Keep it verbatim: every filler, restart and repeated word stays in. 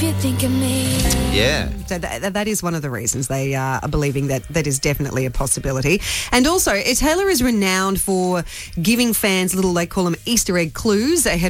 if you think of me. Yeah. So that, that is one of the reasons they uh, are believing that that is definitely a possibility. And also, Taylor is renowned for giving fans little, they call them Easter egg clues ahead